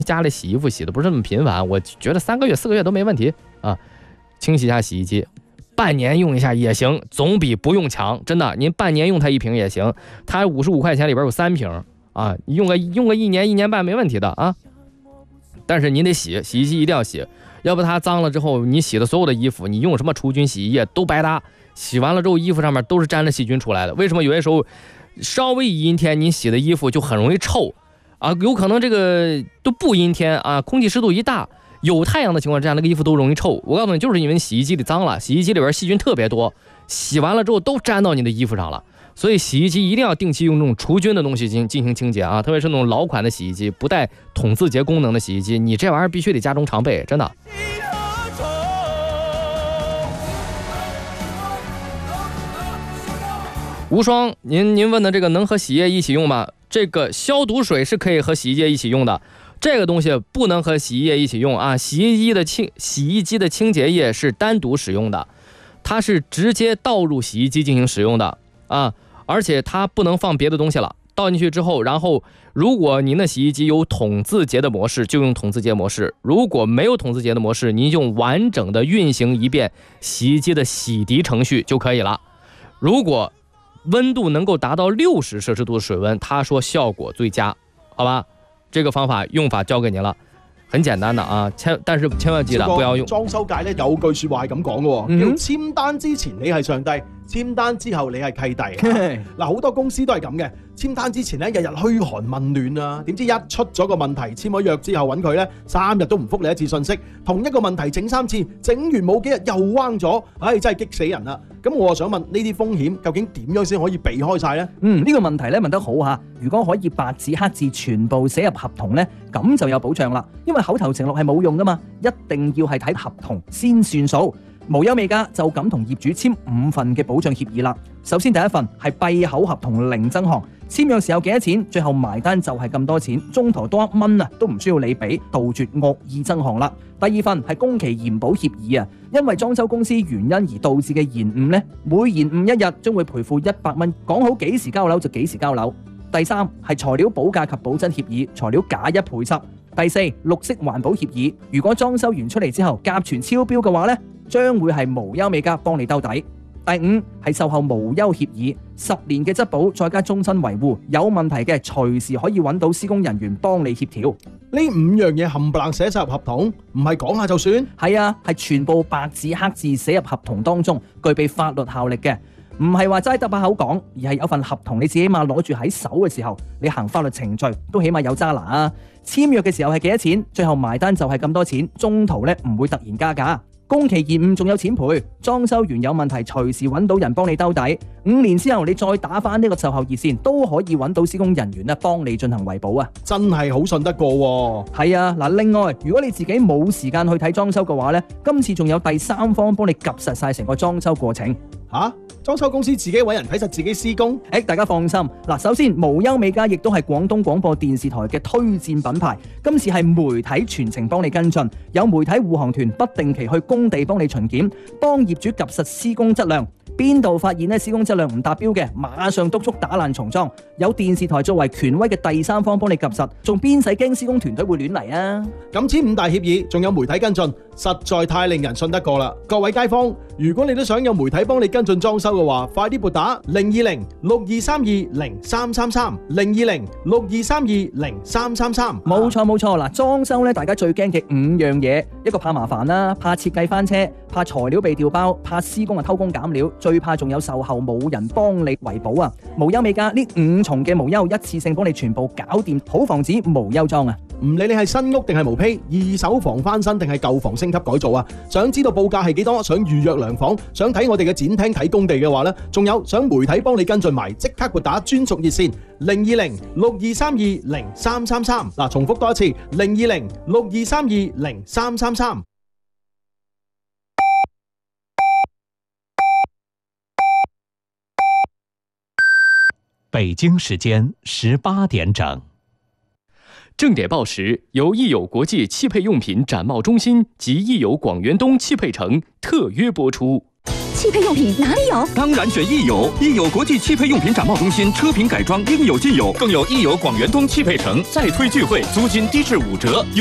家里洗衣服洗的不是那么频繁，我觉得3个月4个月都没问题啊，清洗一下洗衣机，半年用一下也行，总比不用强。真的，您半年用它1瓶也行，它55块钱里边有3瓶啊，用个1年1年半没问题的啊。但是您得洗衣机一定要洗，要不它脏了之后，你洗的所有的衣服，你用什么除菌洗衣液都白搭，洗完了之后衣服上面都是沾着细菌出来的。为什么有些时候稍微阴天你洗的衣服就很容易臭啊？有可能这个都不阴天啊，空气湿度一大，有太阳的情况之下，那个衣服都容易臭。我告诉你，就是因为洗衣机里脏了，洗衣机里边细菌特别多，洗完了之后都沾到你的衣服上了。所以洗衣机一定要定期用这种除菌的东西进行清洁啊，特别是那种老款的洗衣机，不带统字节功能的洗衣机，你这玩意儿必须得家中常备，真的。无双，您问的这个能和洗衣液一起用吗？这个消毒水是可以和洗衣液一起用的，这个东西不能和洗衣液一起用啊。洗衣机的清洁液是单独使用的，它是直接倒入洗衣机进行使用的啊，而且它不能放别的东西了。倒进去之后，然后如果您的洗衣机有统字节的模式，就用统字节模式；如果没有统字节的模式，您用完整的运行一遍洗衣机的洗涤程序就可以了。如果温度能够达到60摄氏度的水温，他说效果最佳，好吧？这个方法用法交给您了，很简單的啊，但是千萬記得不要用。 裝修界咧有句説話係咁講嘅喎，叫簽單之前你係上帝，簽單之後你係契弟。嗱，好多公司都係咁嘅，簽單之前咧日日噓寒問暖啊，點知一出咗個問題，簽咗約之後揾佢咧3日都唔覆你一次信息，同一個問題整3次，整完冇幾日又彎咗，唉，真係激死人啦！咁我想問呢啲風險究竟點樣先可以避開晒呢？ 呢個問題咧問得好嚇，如果可以白紙黑字全部寫入合同咧，咁就有保障啦。因為口頭承諾係冇用噶嘛，一定要係睇合同先算數。無憂美家就咁同業主簽5份嘅保障協議啦。首先第一份係閉口合同零增項，簽約時候幾多錢，最後埋單就係咁多錢，中途多1蚊啊都唔需要你俾，杜絕惡意增項啦。第二份係工期延保協議啊，因為裝修公司原因而導致嘅延誤呢，每延誤1日將會賠付100蚊，講好幾時交樓就幾時交樓。第三係材料保價及保真協議，材料假1賠10。第四，綠色環保協議，如果裝修完出嚟之後甲醛超標嘅話呢，將會係無憂美家幫你兜底。第五係售後無憂協議，10年嘅質保再加終身維護，有問題嘅隨時可以揾到施工人員幫你協調。 呢5樣嘢冚唪唥寫晒入合同，唔係講下就算？ 係啊，係全部白紙黑字寫入合同當中，具備法律效力嘅。唔係話齋得把口講，而係有份合同你自己起碼攞住喺手嘅時候，你行法律程序都起碼有揸拿啊！簽約嘅時候係幾多錢，最後埋單就係咁多錢，中途咧唔會突然加價。工期延誤仲有錢賠，裝修完有問題隨時揾到人幫你兜底。5年之後你再打返呢個售後熱線，都可以揾到施工人員咧幫你進行維保啊！ 真係好信得過喎。 係啊，嗱，另外如果你自己冇時間去睇裝修嘅話咧，今次仲有第三方幫你及實晒成個裝修過程。 嚇？裝修公司自己揾人睇實自己施工？ 大家放心，嗱，首先無憂美家亦都係廣東廣播電視台嘅推薦品牌，今次係媒體全程幫你跟進，有媒體護航團不定期去工地幫你巡檢，幫業主及實施工質量。邊度發現咧施工質量唔達標嘅，馬上督促打爛重裝。有電視台作為權威嘅第三方幫你及實，仲邊使驚施工團隊會亂嚟啊？ 咁簽5大協議，仲有媒體跟進，實在太令人信得過啦！各位街坊，如果你都想有媒體幫你跟進裝修嘅話，快啲撥打020-6232-0333 020-6232-0333。 冇錯，嗱，裝修咧大家最驚嘅5樣嘢，一個怕麻煩啦，怕設計翻車，怕材料被調包，怕施工偷工減料，最怕仲有售後冇人幫你維保啊！無憂美家呢5重嘅無憂一次性幫你全部搞掂，好防止無憂裝啊！ 唔理你係新屋定係毛坯，二手房翻新定係舊房升級改造啊！想知道報價係幾多？想預約量房，想睇我哋嘅展廳睇工地嘅話呢，仲有想媒體幫你跟進埋，即刻撥打專屬熱線020-6232-0333。嗱，重複多一次020-6232-0333。 北京时间18点整。 正点报时由益友国际汽配用品展贸中心及益友广元东汽配城特约播出。 汽配用品哪里有？ 当然选益友，益友国际汽配用品展贸中心，车品改装应有尽有，更有益友广元东汽配城再推聚会，租金低至5折。